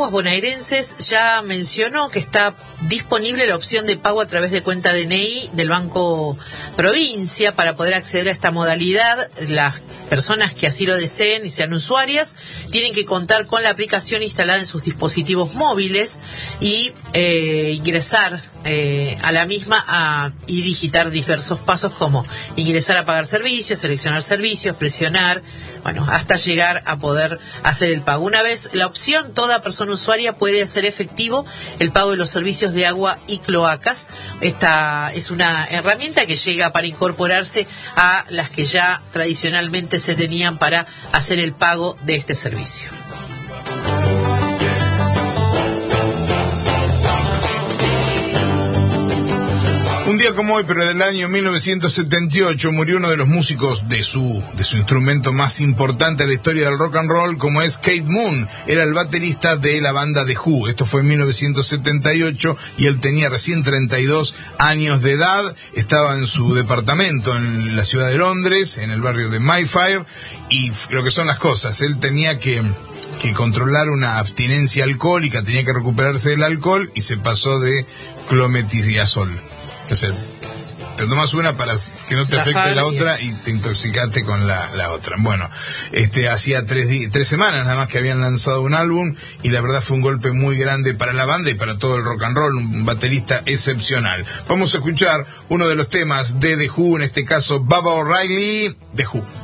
músicos bonaerenses ya mencionó que está disponible la opción de pago a través de cuenta DNI del Banco Provincia para poder acceder a esta modalidad. Las personas que así lo deseen y sean usuarias tienen que contar con la aplicación instalada en sus dispositivos móviles y ingresar a la misma y digitar diversos pasos como ingresar a pagar servicios, seleccionar servicios, presionar, hasta llegar a poder hacer el pago. Una vez la opción, toda persona usuaria puede hacer efectivo el pago de los servicios de agua y cloacas. Esta es una herramienta que llega para incorporarse a las que ya tradicionalmente se tenían para hacer el pago de este servicio. Un día como hoy, pero del año 1978, murió uno de los músicos de su instrumento más importante en la historia del rock and roll, como es Keith Moon. Era el baterista de la banda The Who. Esto fue en 1978 y él tenía recién 32 años de edad. Estaba en su departamento en la ciudad de Londres, en el barrio de Mayfair, y lo que son las cosas, él tenía que controlar una abstinencia alcohólica, tenía que recuperarse del alcohol y se pasó de clometidazol. O sea, te tomas una para que no te afecte la otra y te intoxicaste con la otra. Bueno, hacía 3 semanas nada más que habían lanzado un álbum y la verdad fue un golpe muy grande para la banda y para todo el rock and roll, un baterista excepcional. Vamos a escuchar uno de los temas de The Who, en este caso Baba O'Riley, The Who.